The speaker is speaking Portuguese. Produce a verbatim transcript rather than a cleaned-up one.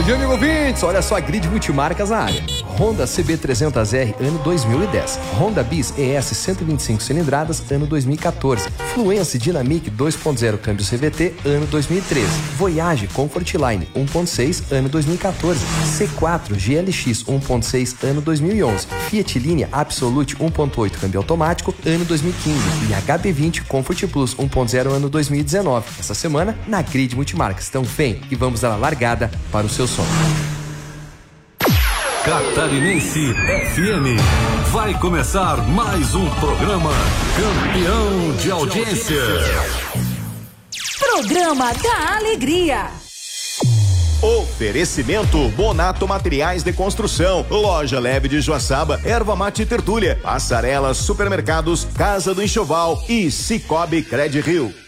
dia, amigo ouvintes. Olha só a grid multimarcas na área. Honda C B trezentos R, ano dois mil e dez. Honda Bis E S cento e vinte e cinco cilindradas, ano dois mil e quatorze. Fluence Dynamic dois ponto zero câmbio C V T, ano dois mil e treze. Voyage Comfortline um ponto seis, ano dois mil e quatorze. C quatro G L X um ponto seis, ano dois mil e onze. Fiat Linea Absolute um ponto oito câmbio automático, ano dois mil e quinze. E H B vinte Comfort Plus um ponto zero, ano dois mil e dezenove. Essa semana, na grid multimarcas. Então vem e vamos dar a largada para o seu som. Catarinense F M. Vai começar mais um programa campeão de audiência. Programa da Alegria. Oferecimento Bonato Materiais de Construção, Loja Leve de Joaçaba, Erva Mate Tertúlia, Passarela Supermercados, Casa do Enxoval e Cicobi Cred Rio.